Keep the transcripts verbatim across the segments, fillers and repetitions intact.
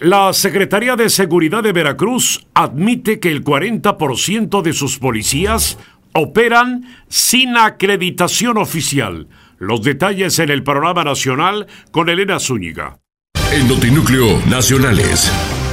La Secretaría de Seguridad de Veracruz admite que el cuarenta por ciento de sus policías operan sin acreditación oficial. Los detalles en el panorama nacional con Elena Zúñiga. En Notinúcleo Nacionales.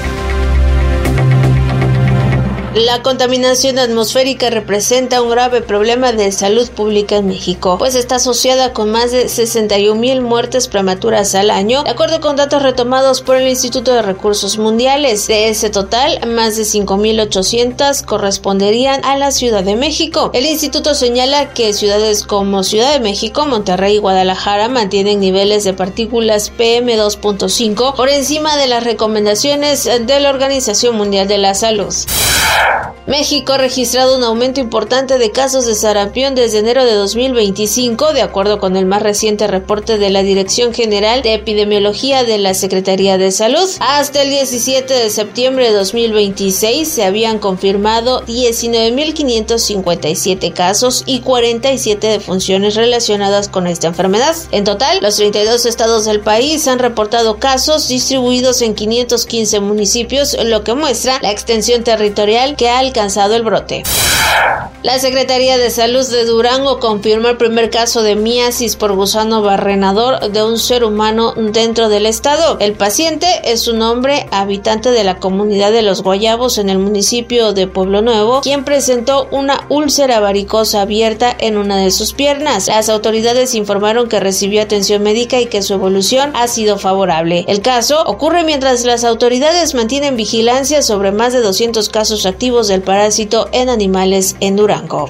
La contaminación atmosférica representa un grave problema de salud pública en México, pues está asociada con más de sesenta y un mil muertes prematuras al año, de acuerdo con datos retomados por el Instituto de Recursos Mundiales. De ese total, más de cinco mil ochocientas corresponderían a la Ciudad de México. El instituto señala que ciudades como Ciudad de México, Monterrey y Guadalajara mantienen niveles de partículas P M dos punto cinco por encima de las recomendaciones de la Organización Mundial de la Salud. México ha registrado un aumento importante de casos de sarampión desde enero de dos mil veinticinco, de acuerdo con el más reciente reporte de la Dirección General de Epidemiología de la Secretaría de Salud. Hasta el diecisiete de septiembre de dos mil veintiséis se habían confirmado diecinueve mil quinientos cincuenta y siete casos y cuarenta y siete defunciones relacionadas con esta enfermedad. En total, los treinta y dos estados del país han reportado casos distribuidos en quinientos quince municipios, lo que muestra la extensión territorial que ha alcanzado el brote. La Secretaría de Salud de Durango confirmó el primer caso de miasis por gusano barrenador de un ser humano dentro del estado. El paciente es un hombre habitante de la comunidad de Los Guayabos en el municipio de Pueblo Nuevo, quien presentó una úlcera varicosa abierta en una de sus piernas. Las autoridades informaron que recibió atención médica y que su evolución ha sido favorable. El caso ocurre mientras las autoridades mantienen vigilancia sobre más de doscientos casos activos del parásito en animales en Durango.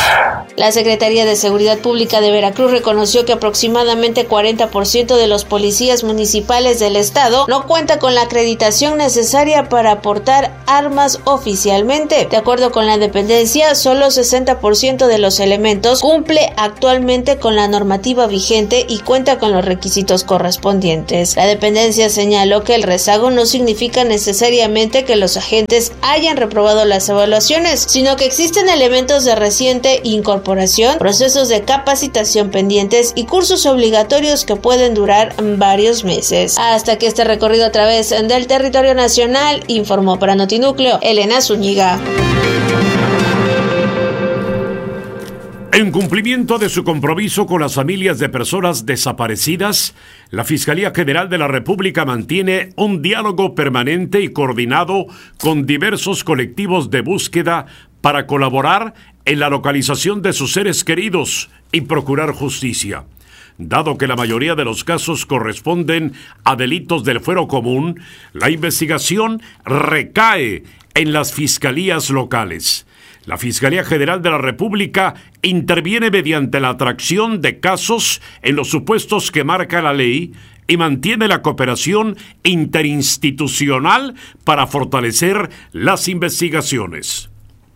La Secretaría de Seguridad Pública de Veracruz reconoció que aproximadamente cuarenta por ciento de los policías municipales del estado no cuenta con la acreditación necesaria para portar armas oficialmente. De acuerdo con la dependencia, solo sesenta por ciento de los elementos cumple actualmente con la normativa vigente y cuenta con los requisitos correspondientes. La dependencia señaló que el rezago no significa necesariamente que los agentes hayan reprobado las evaluaciones, sino que existen elementos de reciente incorporación, procesos de capacitación pendientes y cursos obligatorios que pueden durar varios meses. Hasta que este recorrido a través del territorio nacional, informó para Notinúcleo Elena Zúñiga. En cumplimiento de su compromiso con las familias de personas desaparecidas, la Fiscalía General de la República mantiene un diálogo permanente y coordinado con diversos colectivos de búsqueda para colaborar en la localización de sus seres queridos y procurar justicia. Dado que la mayoría de los casos corresponden a delitos del fuero común, la investigación recae en las fiscalías locales. La Fiscalía General de la República interviene mediante la atracción de casos en los supuestos que marca la ley y mantiene la cooperación interinstitucional para fortalecer las investigaciones.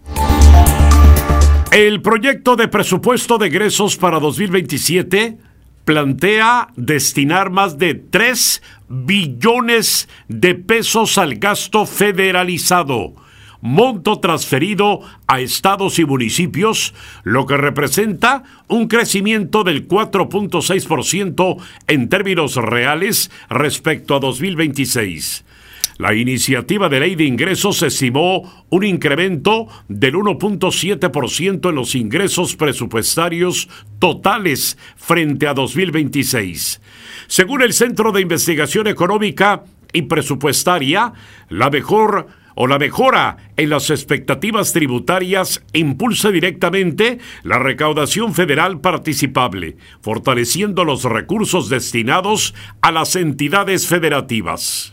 El proyecto de presupuesto de egresos para dos mil veintisiete plantea destinar más de tres billones de pesos al gasto federalizado, monto transferido a estados y municipios, lo que representa un crecimiento del cuatro punto seis por ciento en términos reales respecto a dos mil veintiséis. La iniciativa de ley de ingresos estimó un incremento del uno punto siete por ciento en los ingresos presupuestarios totales frente a dos mil veintiséis. Según el Centro de Investigación Económica y Presupuestaria, la mejor o la mejora en las expectativas tributarias impulsa directamente la recaudación federal participable, fortaleciendo los recursos destinados a las entidades federativas.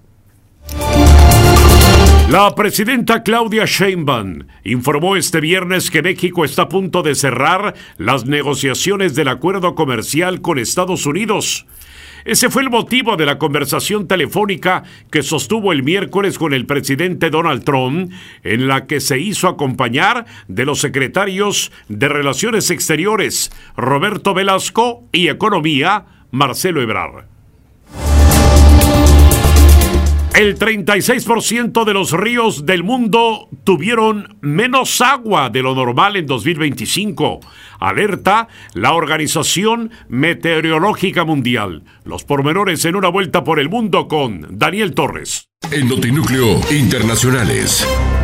La presidenta Claudia Sheinbaum informó este viernes que México está a punto de cerrar las negociaciones del acuerdo comercial con Estados Unidos. Ese fue el motivo de la conversación telefónica que sostuvo el miércoles con el presidente Donald Trump, en la que se hizo acompañar de los secretarios de Relaciones Exteriores, Roberto Velasco, y Economía, Marcelo Ebrard. El treinta y seis por ciento de los ríos del mundo tuvieron menos agua de lo normal en dos mil veinticinco. Alerta la Organización Meteorológica Mundial. Los pormenores en una vuelta por el mundo con Daniel Torres. En Notinúcleo Internacionales.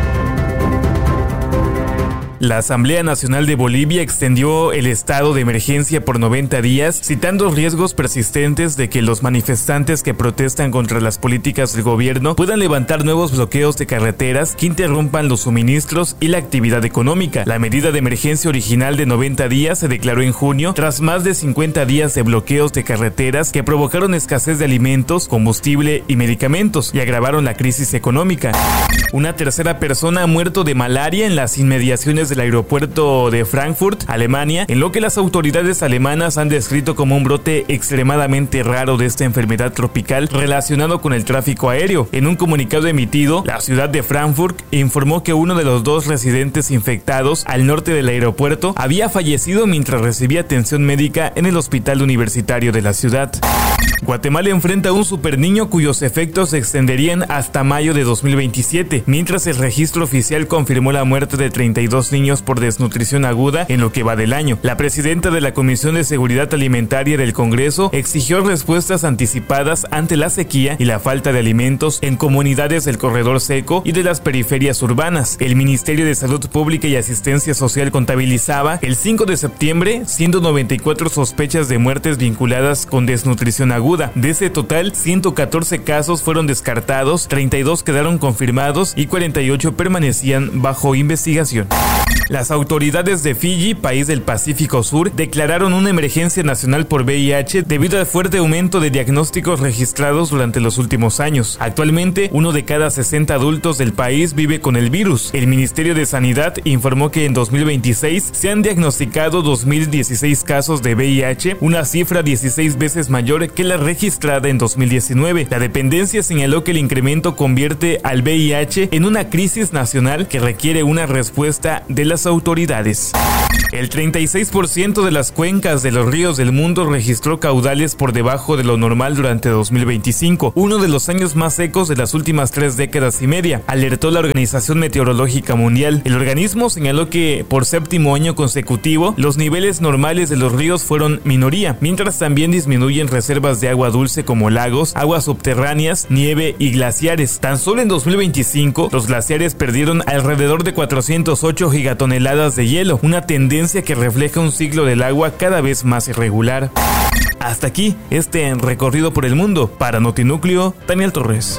La Asamblea Nacional de Bolivia extendió el estado de emergencia por noventa días, citando riesgos persistentes de que los manifestantes que protestan contra las políticas del gobierno puedan levantar nuevos bloqueos de carreteras que interrumpan los suministros y la actividad económica. La medida de emergencia original de noventa días se declaró en junio tras más de cincuenta días de bloqueos de carreteras que provocaron escasez de alimentos, combustible y medicamentos y agravaron la crisis económica. Una tercera persona ha muerto de malaria en las inmediaciones del aeropuerto de Frankfurt, Alemania, en lo que las autoridades alemanas han descrito como un brote extremadamente raro de esta enfermedad tropical relacionado con el tráfico aéreo. En un comunicado emitido, la ciudad de Frankfurt informó que uno de los dos residentes infectados al norte del aeropuerto había fallecido mientras recibía atención médica en el hospital universitario de la ciudad. Guatemala enfrenta a un superniño cuyos efectos se extenderían hasta mayo de dos mil veintisiete, mientras el registro oficial confirmó la muerte de treinta y dos niños por desnutrición aguda en lo que va del año. La presidenta de la Comisión de Seguridad Alimentaria del Congreso exigió respuestas anticipadas ante la sequía y la falta de alimentos en comunidades del corredor seco y de las periferias urbanas. El Ministerio de Salud Pública y Asistencia Social contabilizaba el cinco de septiembre ciento noventa y cuatro sospechas de muertes vinculadas con desnutrición aguda. De ese total, ciento catorce casos fueron descartados, treinta y dos quedaron confirmados y cuarenta y ocho permanecían bajo investigación. Las autoridades de Fiji, país del Pacífico Sur, declararon una emergencia nacional por V I H debido al fuerte aumento de diagnósticos registrados durante los últimos años. Actualmente, uno de cada sesenta adultos del país vive con el virus. El Ministerio de Sanidad informó que en dos mil veintiséis se han diagnosticado dos mil dieciséis casos de V I H, una cifra dieciséis veces mayor que la registrada en dos mil diecinueve. La dependencia señaló que el incremento convierte al V I H en una crisis nacional que requiere una respuesta de las autoridades. El treinta y seis por ciento de las cuencas de los ríos del mundo registró caudales por debajo de lo normal durante dos mil veinticinco, uno de los años más secos de las últimas tres décadas y media, alertó la Organización Meteorológica Mundial. El organismo señaló que por séptimo año consecutivo los niveles normales de los ríos fueron minoría, mientras también disminuyen reservas de agua dulce como lagos, aguas subterráneas, nieve y glaciares. Tan solo en dos mil veinticinco los glaciares perdieron alrededor de cuatrocientos ocho gigatoneladas de hielo, una tendencia que refleja un ciclo del agua cada vez más irregular. Hasta aquí este recorrido por el mundo. Para Notinúcleo, Daniel Torres.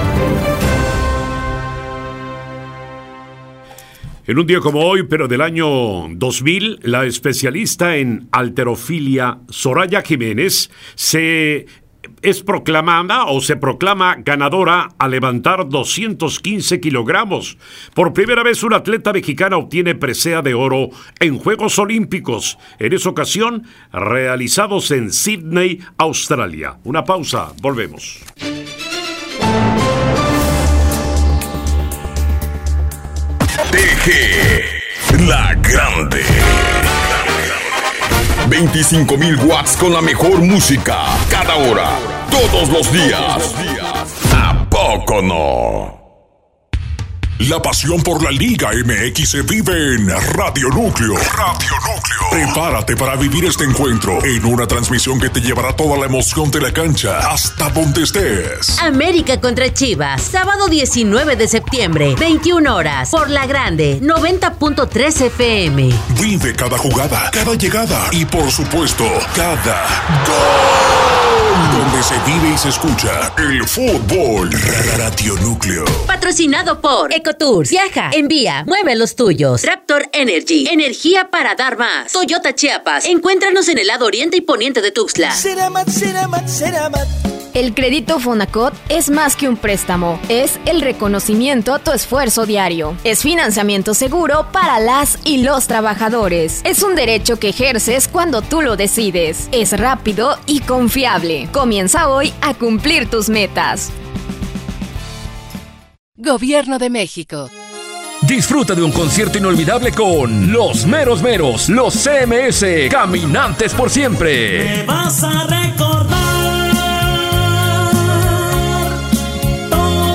En un día como hoy, pero del año dos mil, la especialista en halterofilia Soraya Jiménez se es proclamada o se proclama ganadora al levantar doscientos quince kilogramos. Por primera vez una atleta mexicana obtiene presea de oro en Juegos Olímpicos, en esa ocasión realizados en Sydney, Australia. Una pausa, volvemos. T G, la grande. veinticinco mil watts con la mejor música, cada hora, todos los días. ¿A poco no? La pasión por la Liga M X se vive en Radio Núcleo. Radio Núcleo. Prepárate para vivir este encuentro en una transmisión que te llevará toda la emoción de la cancha hasta donde estés. América contra Chivas, sábado diecinueve de septiembre, veintiuna horas, por La Grande, noventa punto tres F M. Vive cada jugada, cada llegada y por supuesto, cada gol. Donde se vive y se escucha el fútbol. Radio Núcleo. Patrocinado por Ecotours. Viaja, envía, mueve los tuyos. Raptor Energy, energía para dar más. Toyota Chiapas. Encuéntranos en el lado oriente y poniente de Tuxtla. Ceramat, Ceramat, Ceramat. El crédito Fonacot es más que un préstamo, es el reconocimiento a tu esfuerzo diario. Es financiamiento seguro para las y los trabajadores. Es un derecho que ejerces cuando tú lo decides. Es rápido y confiable. Comienza hoy a cumplir tus metas. Gobierno de México. Disfruta de un concierto inolvidable con Los Meros Meros, los C M S, Caminantes por Siempre. Me vas a recordar todo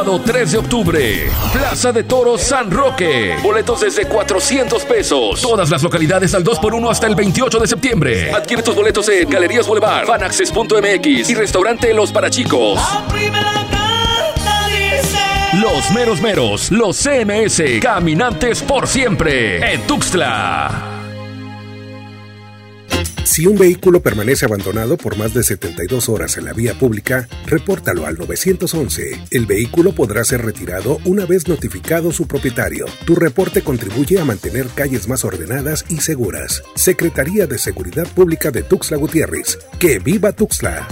sábado tres de octubre. Plaza de Toros San Roque. Boletos desde cuatrocientos pesos. Todas las localidades al dos por uno hasta el veintiocho de septiembre. Adquiere tus boletos en Galerías Boulevard, Fanaccess punto m x y Restaurante Los Parachicos. Los meros meros, los C M S, caminantes por siempre, en Tuxtla. Si un vehículo permanece abandonado por más de setenta y dos horas en la vía pública, repórtalo al nueve once. El vehículo podrá ser retirado una vez notificado su propietario. Tu reporte contribuye a mantener calles más ordenadas y seguras. Secretaría de Seguridad Pública de Tuxtla Gutiérrez. ¡Que viva Tuxtla!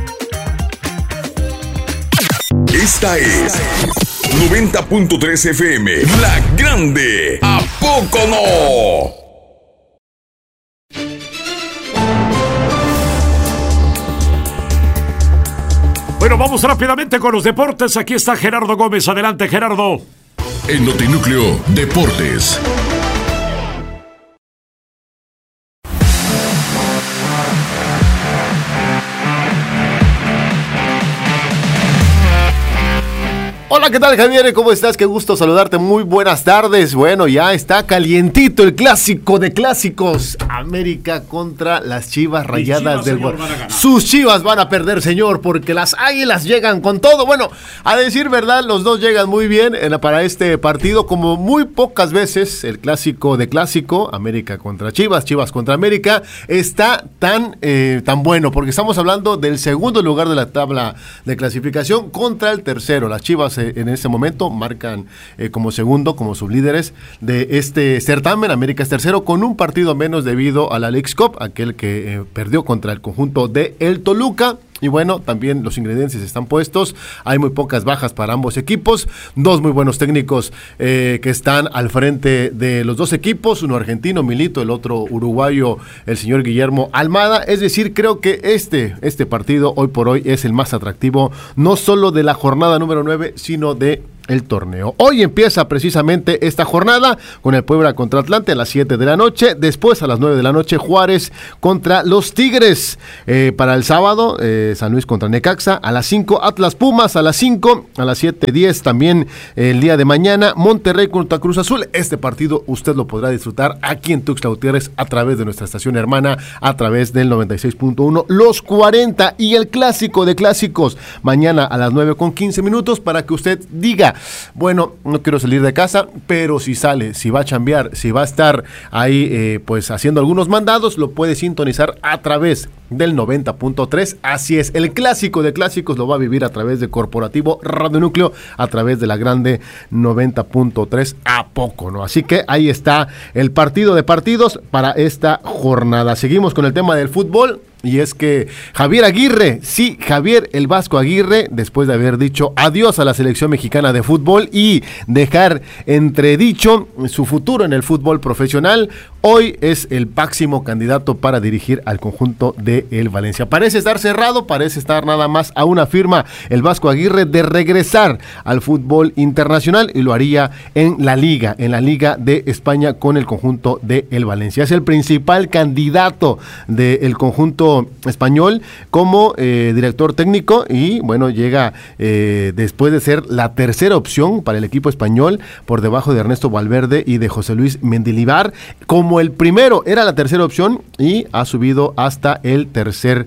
Esta es noventa punto tres F M, La Grande. ¿A poco no? Bueno, vamos rápidamente con los deportes. Aquí está Gerardo Gómez. Adelante, Gerardo. En Notinúcleo Deportes. Hola, ¿qué tal, Javier? ¿Cómo estás? Qué gusto saludarte. Muy buenas tardes. Bueno, ya está calientito el clásico de clásicos. América contra las Chivas Rayadas del Guadalajara. Sus Chivas van a perder, señor, porque las Águilas llegan con todo. Bueno, a decir verdad, los dos llegan muy bien para este partido, como muy pocas veces el clásico de clásico, América contra Chivas, Chivas contra América, está tan, eh, tan bueno, porque estamos hablando del segundo lugar de la tabla de clasificación contra el tercero. Las Chivas eh, en este momento marcan eh, como segundo, como sublíderes de este certamen. América es tercero con un partido menos debido a la Leagues Cup, aquel que eh, perdió contra el conjunto de el Toluca. Y bueno, también los ingredientes están puestos, hay muy pocas bajas para ambos equipos, dos muy buenos técnicos eh, que están al frente de los dos equipos, uno argentino, Milito, el otro uruguayo, el señor Guillermo Almada. Es decir, creo que este, este partido hoy por hoy es el más atractivo, no solo de la jornada número nueve, sino de el torneo. Hoy empieza precisamente esta jornada con el Puebla contra Atlante a las siete de la noche, después a las nueve de la noche Juárez contra los Tigres, eh, para el sábado eh, San Luis contra Necaxa, a las cinco Atlas Pumas, a las cinco, a las siete diez también eh, el día de mañana Monterrey contra Cruz Azul. Este partido usted lo podrá disfrutar aquí en Tuxtla Gutiérrez a través de nuestra estación hermana, a través del noventa y seis punto uno, Los cuarenta, y el clásico de clásicos mañana a las nueve con quince minutos para que usted diga: bueno, no quiero salir de casa, pero si sale, si va a chambear, si va a estar ahí eh, pues haciendo algunos mandados, lo puede sintonizar a través del noventa punto tres. Así es, el clásico de clásicos lo va a vivir a través de Corporativo Radio Núcleo, a través de la grande noventa punto tres. ¿A poco no? Así que ahí está el partido de partidos para esta jornada. Seguimos con el tema del fútbol. Y es que Javier Aguirre, sí, Javier el Vasco Aguirre, después de haber dicho adiós a la selección mexicana de fútbol y dejar entredicho su futuro en el fútbol profesional, hoy es el máximo candidato para dirigir al conjunto de el Valencia. Parece estar cerrado, parece estar nada más a una firma el Vasco Aguirre de regresar al fútbol internacional, y lo haría en la Liga, en la Liga de España con el conjunto de el Valencia. Es el principal candidato del conjunto español como eh, director técnico, y bueno, llega eh, después de ser la tercera opción para el equipo español, por debajo de Ernesto Valverde y de José Luis Mendilibar. Como el primero era la tercera opción, y ha subido hasta el tercer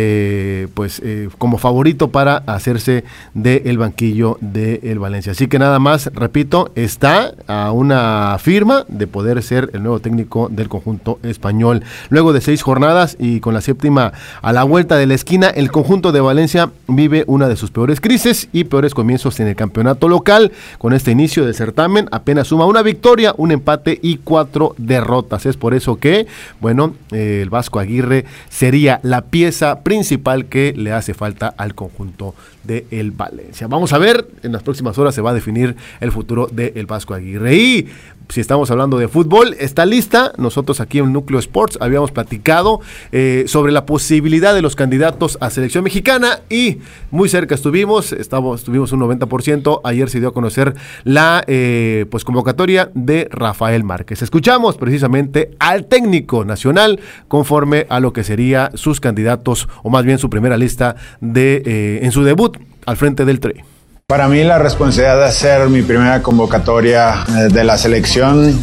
eh, pues eh, como favorito para hacerse del banquillo del Valencia. Así que nada más, repito, está a una firma de poder ser el nuevo técnico del conjunto español. Luego de seis jornadas y con la séptima a la vuelta de la esquina, el conjunto de Valencia vive una de sus peores crisis y peores comienzos en el campeonato local. Con este inicio del certamen apenas suma una victoria, un empate y cuatro derrotas. Es por eso que, bueno, eh, el Vasco Aguirre sería la pieza principal que le hace falta al conjunto de el Valencia. Vamos a ver, en las próximas horas se va a definir el futuro de el Vasco Aguirre. Y si estamos hablando de fútbol, está lista. Nosotros aquí en Núcleo Sports habíamos platicado eh, sobre la posibilidad de los candidatos a selección mexicana, y muy cerca estuvimos, estamos, estuvimos un noventa por ciento. Ayer se dio a conocer la eh, pues convocatoria de Rafael Márquez. Escuchamos precisamente al técnico nacional conforme a lo que sería sus candidatos, o más bien su primera lista de eh, en su debut al frente del Tri. Para mí la responsabilidad de hacer mi primera convocatoria de la selección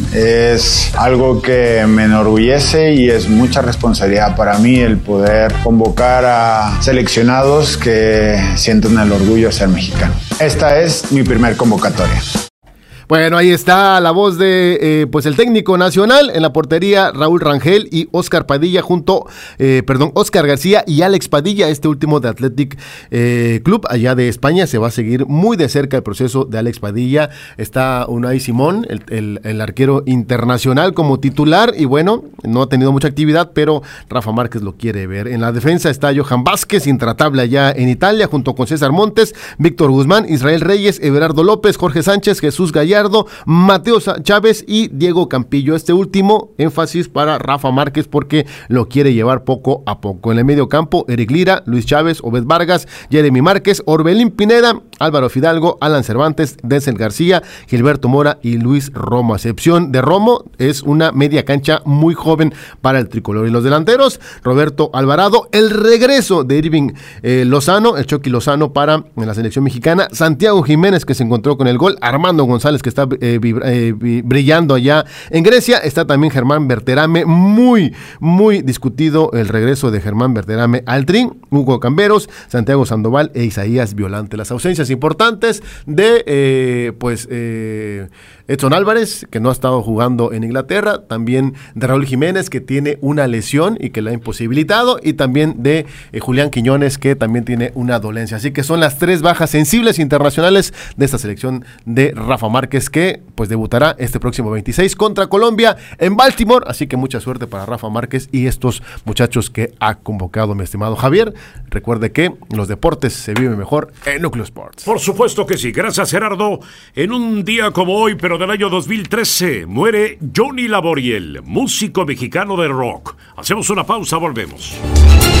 es algo que me enorgullece y es mucha responsabilidad para mí el poder convocar a seleccionados que sienten el orgullo de ser mexicano. Esta es mi primer convocatoria. Bueno, ahí está la voz de eh, pues el técnico nacional en la portería, Raúl Rangel y Óscar Padilla junto, eh, perdón, Óscar García y Alex Padilla, este último de Athletic eh, Club allá de España. Se va a seguir muy de cerca el proceso de Alex Padilla. Está Unai Simón, el, el, el arquero internacional como titular y bueno, no ha tenido mucha actividad, pero Rafa Márquez lo quiere ver. En la defensa está Johan Vázquez, intratable allá en Italia, junto con César Montes, Víctor Guzmán, Israel Reyes, Everardo López, Jorge Sánchez, Jesús Gallardo, Mateo Chávez y Diego Campillo. Este último énfasis para Rafa Márquez porque lo quiere llevar poco a poco. En el medio campo, Eric Lira, Luis Chávez, Obed Vargas, Jeremy Márquez, Orbelín Pineda, Álvaro Fidalgo, Alan Cervantes, Denzel García, Gilberto Mora y Luis Romo. A excepción de Romo, es una media cancha muy joven para el tricolor. Y los delanteros, Roberto Alvarado, el regreso de Irving eh, Lozano, el Chucky Lozano para en la selección mexicana, Santiago Jiménez que se encontró con el gol, Armando González que está eh, vibra, eh, brillando allá en Grecia, está también Germán Berterame, muy, muy discutido el regreso de Germán Berterame al Tri, Hugo Camberos, Santiago Sandoval e Isaías Violante. Las ausencias importantes de eh, pues eh, Edson Álvarez, que no ha estado jugando en Inglaterra, también de Raúl Jiménez, que tiene una lesión y que la ha imposibilitado, y también de eh, Julián Quiñones, que también tiene una dolencia. Así que son las tres bajas sensibles internacionales de esta selección de Rafa Márquez, que pues debutará este próximo veintiséis contra Colombia en Baltimore. Así que mucha suerte para Rafa Márquez y estos muchachos que ha convocado mi estimado Javier. Recuerde que los deportes se viven mejor en Núcleo Sports. Por supuesto que sí. Gracias, Gerardo. En un día como hoy, pero del año dos mil trece, muere Johnny Laboriel, músico mexicano de rock. Hacemos una pausa, volvemos.